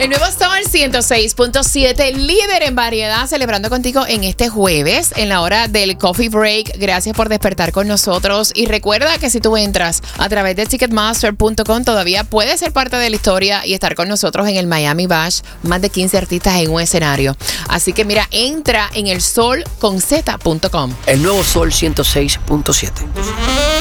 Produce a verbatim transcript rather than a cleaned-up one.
El nuevo Sol ciento seis punto siete, líder en variedad, celebrando contigo en este jueves, en la hora del Coffee Break. Gracias por despertar con nosotros. Y recuerda que si tú entras a través de ticketmaster punto com, todavía puedes ser parte de la historia y estar con nosotros en el Miami Bash. Más de quince artistas en un escenario. Así que mira, entra en el sol con z punto com. El nuevo Sol ciento seis punto siete.